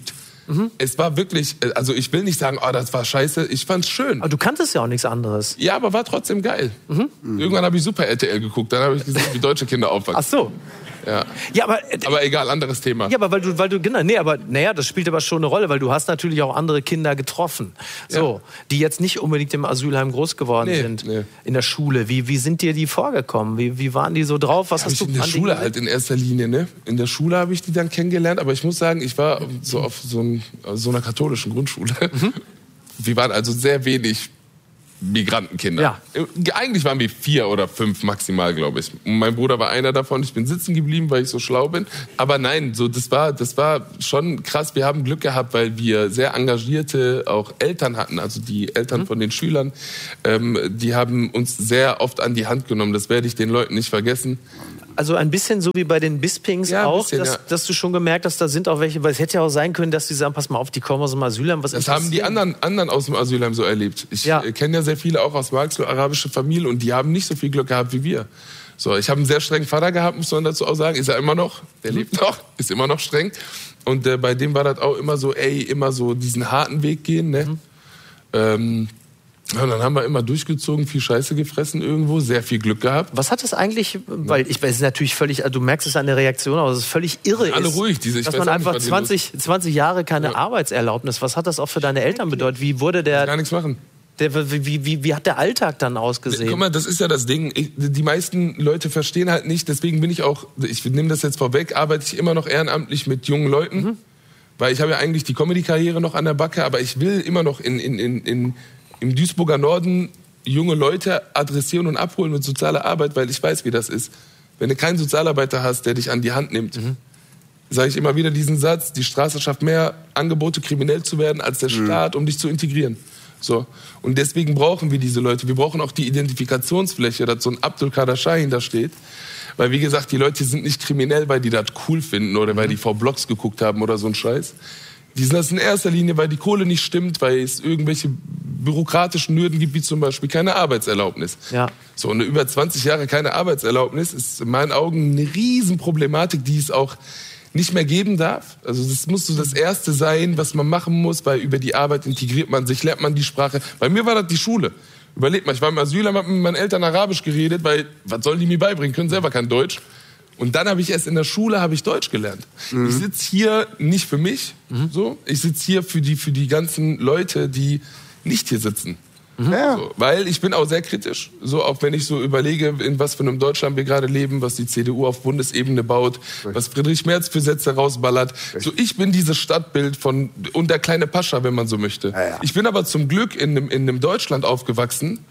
Mhm. Es war wirklich, also ich will nicht sagen, oh, das war scheiße, ich fand's schön. Aber du kanntest ja auch nichts anderes. Ja, aber war trotzdem geil. Mhm. Irgendwann habe ich Super R T L geguckt, dann habe ich gesehen, wie deutsche Kinder aufwachsen. Ach so. Ja. Ja, aber, aber egal, anderes Thema. Ja, aber weil du, weil du, genau, nee, aber, naja, das spielt aber schon eine Rolle, weil du hast natürlich auch andere Kinder getroffen, so, ja. die jetzt nicht unbedingt im Asylheim groß geworden nee, sind, nee. in der Schule. Wie, wie sind dir die vorgekommen? Wie, wie waren die so drauf? Was ja, hast ich du in der Schule halt in erster Linie, ne? In der Schule habe ich die dann kennengelernt, aber ich muss sagen, ich war so auf so, ein, so einer katholischen Grundschule. Mhm. Wir waren also sehr wenig Migrantenkinder. Ja. Eigentlich waren wir vier oder fünf maximal, glaube ich. Und mein Bruder war einer davon. Ich bin sitzen geblieben, weil ich so schlau bin. Aber nein, so das war, das war schon krass. Wir haben Glück gehabt, weil wir sehr engagierte auch Eltern hatten. Also die Eltern mhm. von den Schülern, ähm, die haben uns sehr oft an die Hand genommen. Das werde ich den Leuten nicht vergessen. Also ein bisschen so wie bei den Bispings ja, auch, bisschen, dass, ja. dass du schon gemerkt hast, da sind auch welche, weil es hätte ja auch sein können, dass die sagen, pass mal auf, die kommen aus dem Asylheim. Was das haben die anderen, anderen aus dem Asylheim so erlebt. Ich ja. kenne ja sehr viele auch aus Marxloh, arabische Familien, und die haben nicht so viel Glück gehabt wie wir. So, ich habe einen sehr strengen Vater gehabt, muss man dazu auch sagen. Ist er immer noch, der mhm. lebt noch, ist immer noch streng. Und äh, bei dem war das auch immer so, ey, immer so diesen harten Weg gehen, ne? Mhm. Ähm, Ja, und dann haben wir immer durchgezogen, viel Scheiße gefressen irgendwo, sehr viel Glück gehabt. Was hat das eigentlich, weil ich weiß, es ist natürlich völlig, also du merkst es an der Reaktion, aber es ist völlig irre Alle ist, ruhig, diese, ich dass weiß man einfach nicht, zwanzig, zwanzig Jahre keine ja. Arbeitserlaubnis, was hat das auch für deine Eltern bedeutet? Wie wurde der... Gar nichts machen. Der, wie, wie, wie hat der Alltag dann ausgesehen? Guck mal, das ist ja das Ding. Ich, die meisten Leute verstehen halt nicht, deswegen bin ich auch, ich nehme das jetzt vorweg, arbeite ich immer noch ehrenamtlich mit jungen Leuten, mhm. weil ich habe ja eigentlich die Comedy-Karriere noch an der Backe, aber ich will immer noch in, in, in, in im Duisburger Norden junge Leute adressieren und abholen mit sozialer Arbeit, weil ich weiß, wie das ist. Wenn du keinen Sozialarbeiter hast, der dich an die Hand nimmt, mhm. sage ich immer wieder diesen Satz, die Straße schafft mehr Angebote, kriminell zu werden, als der mhm. Staat, um dich zu integrieren. So. Und deswegen brauchen wir diese Leute. Wir brauchen auch die Identifikationsfläche, dass so ein Abdul Kader Shahin da steht. Weil, wie gesagt, die Leute sind nicht kriminell, weil die das cool finden oder mhm. weil die vor Blogs geguckt haben oder so ein Scheiß. Die sind das in erster Linie, weil die Kohle nicht stimmt, weil es irgendwelche bürokratischen Hürden gibt, wie zum Beispiel keine Arbeitserlaubnis. Ja. So, eine über zwanzig Jahre keine Arbeitserlaubnis ist in meinen Augen eine Riesenproblematik, die es auch nicht mehr geben darf. Also das muss so das Erste sein, was man machen muss, weil über die Arbeit integriert man sich, lernt man die Sprache. Bei mir war das die Schule. Überlegt mal, ich war im Asylheim, habe mit meinen Eltern Arabisch geredet, weil was sollen die mir beibringen, können selber kein Deutsch. Und dann habe ich erst in der Schule habe ich Deutsch gelernt. Mhm. Ich sitze hier nicht für mich, mhm. so. Ich sitze hier für die für die ganzen Leute, die nicht hier sitzen. Mhm. So, weil ich bin auch sehr kritisch, so auch wenn ich so überlege, in was für einem Deutschland wir gerade leben, was die C D U auf Bundesebene baut, Richtig. was Friedrich Merz für Sätze rausballert. Richtig. So, ich bin dieses Stadtbild von und der kleine Pascha, wenn man so möchte. Ja, ja. Ich bin aber zum Glück in einem, in einem Deutschland aufgewachsen,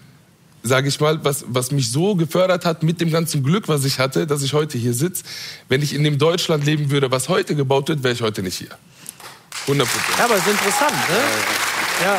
sage ich mal, was, was mich so gefördert hat mit dem ganzen Glück, was ich hatte, dass ich heute hier sitze. Wenn ich in dem Deutschland leben würde, was heute gebaut wird, wäre ich heute nicht hier. hundert Prozent. Ja, aber es ist interessant, ne? Ja.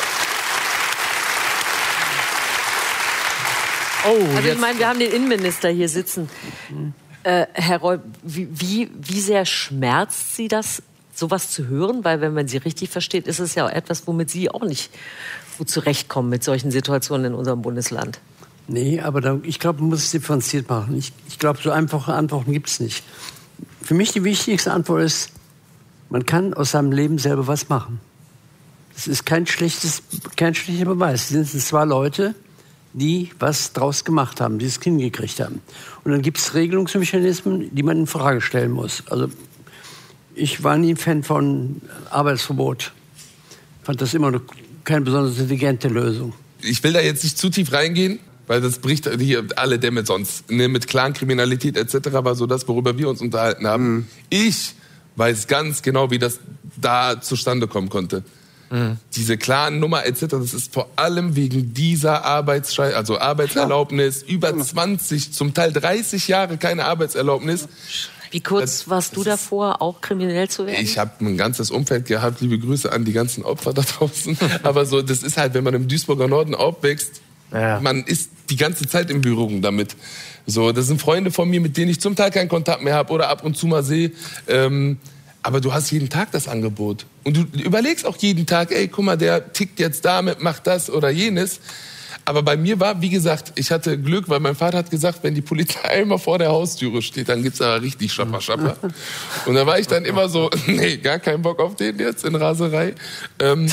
Oh, also ich meine, wir haben den Innenminister hier sitzen. Äh, Herr Reul, wie, wie, wie sehr schmerzt Sie das, sowas zu hören? Weil wenn man Sie richtig versteht, ist es ja auch etwas, womit Sie auch nicht gut zurechtkommen mit solchen Situationen in unserem Bundesland. Nee, aber da, ich glaube, man muss es differenziert machen. Ich, ich glaube, so einfache Antworten gibt es nicht. Für mich die wichtigste Antwort ist, man kann aus seinem Leben selber was machen. Das ist kein schlechtes, kein schlechter Beweis. Es sind zwei Leute, die was draus gemacht haben, die das Kind gekriegt haben. Und dann gibt es Regelungsmechanismen, die man in Frage stellen muss. Also ich war nie ein Fan von Arbeitsverbot. Fand das immer eine keine besonders intelligente Lösung. Ich will da jetzt nicht zu tief reingehen, weil das bricht hier alle Dämme sonst. Ne, mit Clankriminalität et cetera war so das, worüber wir uns unterhalten haben. Mhm. Ich weiß ganz genau, wie das da zustande kommen konnte. Mhm. Diese Clan-Nummer et cetera, das ist vor allem wegen dieser Arbeitsschei- also Arbeitserlaubnis, Klar. über zwanzig, zum Teil dreißig Jahre keine Arbeitserlaubnis. Wie kurz das, warst du davor, auch kriminell zu werden? Ich habe ein ganzes Umfeld gehabt. Liebe Grüße an die ganzen Opfer da draußen. Aber so, das ist halt, wenn man im Duisburger Norden aufwächst, ja. man ist die ganze Zeit in Berührung damit. So, das sind Freunde von mir, mit denen ich zum Teil keinen Kontakt mehr habe oder ab und zu mal sehe. Ähm, aber du hast jeden Tag das Angebot. Und du überlegst auch jeden Tag, ey, guck mal, der tickt jetzt damit, macht das oder jenes. Aber bei mir war, wie gesagt, ich hatte Glück, weil mein Vater hat gesagt, wenn die Polizei einmal vor der Haustüre steht, dann gibt's aber richtig Schapper, Schapper. Und da war ich dann immer so, nee, gar keinen Bock auf den jetzt in Raserei. Ähm,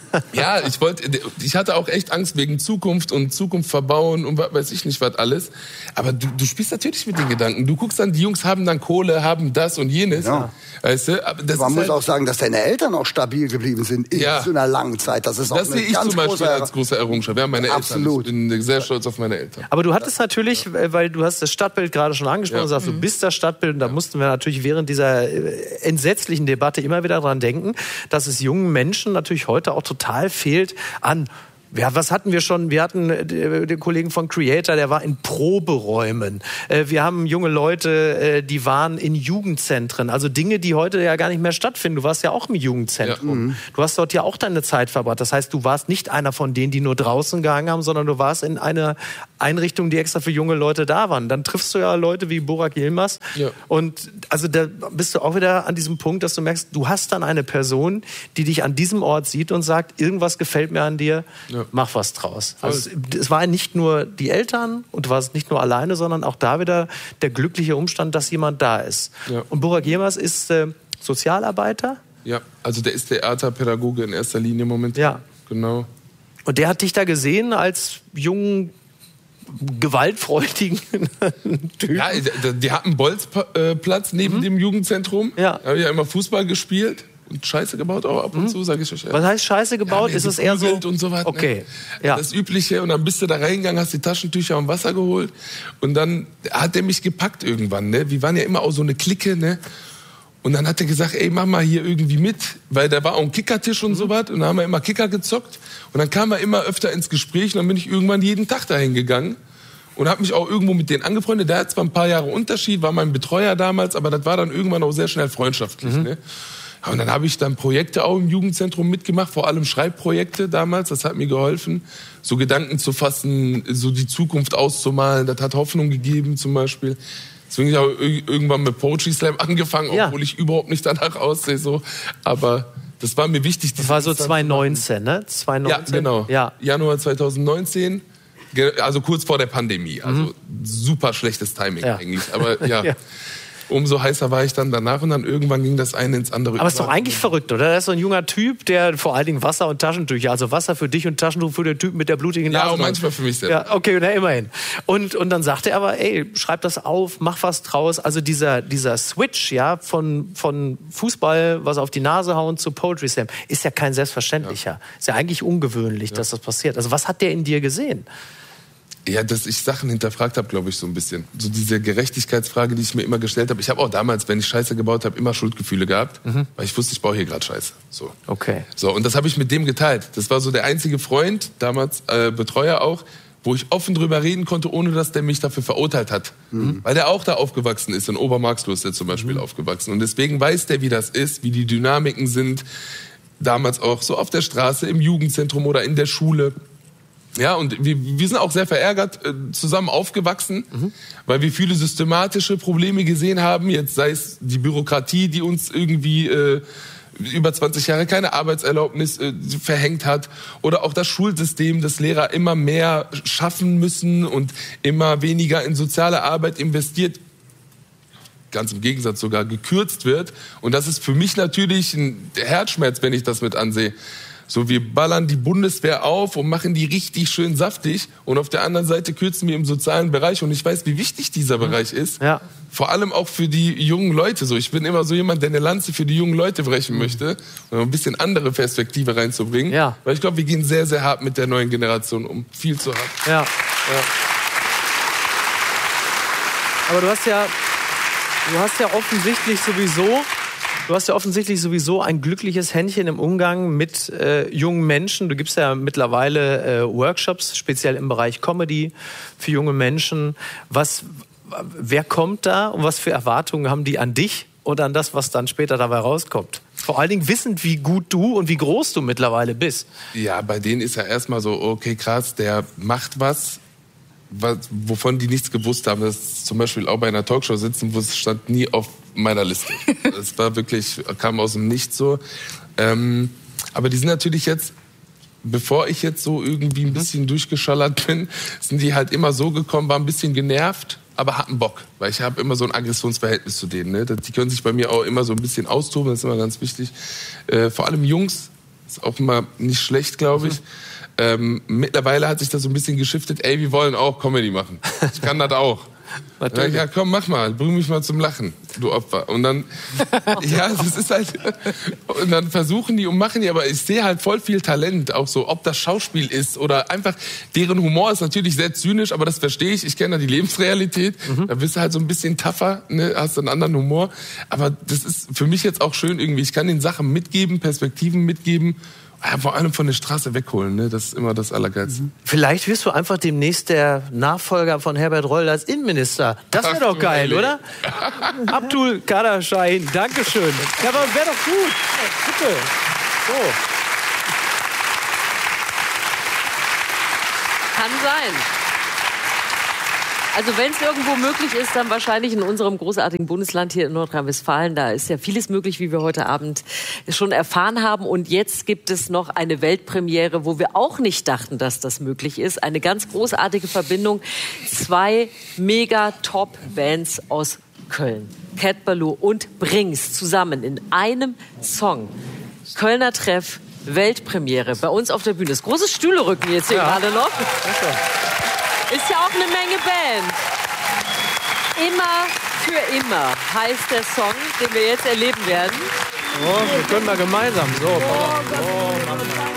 ja, ich wollte, ich hatte auch echt Angst wegen Zukunft und Zukunft verbauen und was weiß ich nicht was alles. Aber du, du spielst natürlich mit den Gedanken. Du guckst dann, die Jungs haben dann Kohle, haben das und jenes. Ja. Weißt du? Aber das Man ist muss halt, auch sagen, dass deine Eltern auch stabil geblieben sind in Ja. so einer langen Zeit. Das ist auch das eine sehe ich ganz zum Beispiel große als große Errungenschaft. Wir haben meine Absolut. Eltern. Ich bin sehr stolz auf meine Eltern. Aber du hattest natürlich, weil du hast das Stadtbild gerade schon angesprochen, Ja. du sagst, du bist das Stadtbild, und da mussten wir natürlich während dieser äh, entsetzlichen Debatte immer wieder dran denken, dass es jungen Menschen natürlich heute auch total fehlt an. Ja, was hatten wir schon? Wir hatten äh, den Kollegen von Creator, der war in Proberäumen. Äh, wir haben junge Leute, äh, die waren in Jugendzentren. Also Dinge, die heute ja gar nicht mehr stattfinden. Du warst ja auch im Jugendzentrum. Ja. Mhm. Du hast dort ja auch deine Zeit verbracht. Das heißt, du warst nicht einer von denen, die nur draußen gehangen haben, sondern du warst in einer Einrichtung, die extra für junge Leute da waren. Dann triffst du ja Leute wie Burak Yilmaz. Ja. Und also da bist du auch wieder an diesem Punkt, dass du merkst, du hast dann eine Person, die dich an diesem Ort sieht und sagt, irgendwas gefällt mir an dir. Ja. Mach was draus. Also es, es waren nicht nur die Eltern und du warst nicht nur alleine, sondern auch da wieder der glückliche Umstand, dass jemand da ist. Ja. Und Burak Yilmaz ist äh, Sozialarbeiter. Ja, also der ist Theaterpädagoge in erster Linie momentan. Ja. Genau. Und der hat dich da gesehen als jungen, gewaltfreudigen Typ. Ja, die, die hatten einen Bolzplatz neben mhm. dem Jugendzentrum. Ja. Da habe ich ja immer Fußball gespielt. Und Scheiße gebaut auch ab und zu, sage ich euch. Was heißt Scheiße gebaut? Ja, ist es eher so? Und so was, okay. Ne? Ja. Das Übliche. Und dann bist du da reingegangen, hast die Taschentücher und Wasser geholt. Und dann hat er mich gepackt irgendwann. Ne? Wir waren ja immer auch so eine Clique. Ne? Und dann hat er gesagt, ey, mach mal hier irgendwie mit. Weil da war auch ein Kickertisch und mhm. so was. Und dann haben wir immer Kicker gezockt. Und dann kam er immer öfter ins Gespräch. Und dann bin ich irgendwann jeden Tag dahin gegangen. Und habe mich auch irgendwo mit denen angefreundet. Der hat zwar ein paar Jahre Unterschied, war mein Betreuer damals. Aber das war dann irgendwann auch sehr schnell freundschaftlich. Mhm. Ne? Und dann habe ich dann Projekte auch im Jugendzentrum mitgemacht, vor allem Schreibprojekte damals, das hat mir geholfen, so Gedanken zu fassen, so die Zukunft auszumalen, das hat Hoffnung gegeben zum Beispiel. Deswegen habe ich auch irgendwann mit Poetry Slam angefangen, ja. obwohl ich überhaupt nicht danach aussehe, so. Aber das war mir wichtig. Das war so zwanzig neunzehn, ne? zwanzig neunzehn? Ja, genau. Ja. Januar zwanzig neunzehn, also kurz vor der Pandemie. Also mhm. super schlechtes Timing ja. eigentlich, aber ja. ja. Umso heißer war ich dann danach und dann irgendwann ging das eine ins andere. Aber ist doch eigentlich verrückt, oder? Das ist so ein junger Typ, der vor allen Dingen Wasser und Taschentücher, also Wasser für dich und Taschentuch für den Typen mit der blutigen Nase. Ja, auch manchmal für mich selbst. Ja, okay, na immerhin. Und, und dann sagte er aber, ey, schreib das auf, mach was draus. Also dieser, dieser Switch, ja, von, von Fußball, was auf die Nase hauen zu Poetry Slam, ist ja kein selbstverständlicher. Ja. Ist ja eigentlich ungewöhnlich, ja. dass das passiert. Also was hat der in dir gesehen? Ja, dass ich Sachen hinterfragt habe, glaube ich, so ein bisschen. So diese Gerechtigkeitsfrage, die ich mir immer gestellt habe. Ich habe auch damals, wenn ich Scheiße gebaut habe, immer Schuldgefühle gehabt, mhm. weil ich wusste, ich baue hier gerade Scheiße. So. Okay. So, und das habe ich mit dem geteilt. Das war so der einzige Freund, damals äh, Betreuer auch, wo ich offen drüber reden konnte, ohne dass der mich dafür verurteilt hat. Mhm. Weil der auch da aufgewachsen ist. In Obermarxloh ist der zum Beispiel mhm. aufgewachsen. Und deswegen weiß der, wie das ist, wie die Dynamiken sind. Damals auch so auf der Straße, im Jugendzentrum oder in der Schule. Ja, und wir, wir sind auch sehr verärgert äh, zusammen aufgewachsen, mhm. weil wir viele systematische Probleme gesehen haben. Jetzt sei es die Bürokratie, die uns irgendwie äh, über zwanzig Jahre keine Arbeitserlaubnis äh, verhängt hat, oder auch das Schulsystem, das Lehrer immer mehr schaffen müssen und immer weniger in soziale Arbeit investiert, ganz im Gegensatz sogar gekürzt wird. Und das ist für mich natürlich ein Herzschmerz, wenn ich das mit ansehe. So, wir ballern die Bundeswehr auf und machen die richtig schön saftig. Und auf der anderen Seite kürzen wir im sozialen Bereich. Und ich weiß, wie wichtig dieser Bereich ist. Ja. Vor allem auch für die jungen Leute. So, ich bin immer so jemand, der eine Lanze für die jungen Leute brechen mhm. möchte. Um ein bisschen andere Perspektive reinzubringen. Ja. Weil ich glaube, wir gehen sehr, sehr hart mit der neuen Generation um. Viel zu hart. Ja. Ja. Aber du hast ja, du hast ja offensichtlich sowieso... Du hast ja offensichtlich sowieso ein glückliches Händchen im Umgang mit äh, jungen Menschen. Du gibst ja mittlerweile äh, Workshops, speziell im Bereich Comedy für junge Menschen. Was, wer kommt da und was für Erwartungen haben die an dich und an das, was dann später dabei rauskommt? Vor allen Dingen wissend, wie gut du und wie groß du mittlerweile bist. Ja, bei denen ist ja erstmal so, okay, krass, der macht was, was, wovon die nichts gewusst haben. Das ist zum Beispiel auch bei einer Talkshow sitzen, wo es stand nie auf meiner Liste. Das war wirklich, kam aus dem Nichts so. Ähm, aber die sind natürlich jetzt, bevor ich jetzt so irgendwie ein bisschen durchgeschallert bin, sind die halt immer so gekommen, waren ein bisschen genervt, aber hatten Bock. Weil ich habe immer so ein Aggressionsverhältnis zu denen. Ne? Die können sich bei mir auch immer so ein bisschen austoben, das ist immer ganz wichtig. Äh, vor allem Jungs, ist auch immer nicht schlecht, glaube ich. Mhm. Ähm, mittlerweile hat sich das so ein bisschen geschiftet, ey, wir wollen auch Comedy machen. Ich kann das auch. Dann, ja, komm, mach mal, bring mich mal zum Lachen, du Opfer. Und dann, ja, das ist halt, und dann versuchen die und machen die, aber ich sehe halt voll viel Talent, auch so, ob das Schauspiel ist oder einfach, deren Humor ist natürlich sehr zynisch, aber das verstehe ich, ich kenne da die Lebensrealität, mhm. da bist du halt so ein bisschen tougher, ne, hast einen anderen Humor, aber das ist für mich jetzt auch schön irgendwie, ich kann den Sachen mitgeben, Perspektiven mitgeben, ja, vor allem von der Straße wegholen, ne? Das ist immer das Allergeilste. Vielleicht wirst du einfach demnächst der Nachfolger von Herbert Reul als Innenminister. Das wäre doch geil, oder? Abdul Kader Şahin, Dankeschön. Ja, aber wäre doch gut. Bitte. So. Kann sein. Also wenn es irgendwo möglich ist, dann wahrscheinlich in unserem großartigen Bundesland hier in Nordrhein-Westfalen. Da ist ja vieles möglich, wie wir heute Abend schon erfahren haben. Und jetzt gibt es noch eine Weltpremiere, wo wir auch nicht dachten, dass das möglich ist. Eine ganz großartige Verbindung. Zwei mega-Top-Bands aus Köln. Cat Ballou und Brings zusammen in einem Song. Kölner Treff, Weltpremiere bei uns auf der Bühne. Das große Stühlerücken jetzt hier ja. gerade noch. Ist ja auch eine Menge Band. Immer für immer heißt der Song, den wir jetzt erleben werden. Oh, wir können mal gemeinsam. So, oh, oh, Mann.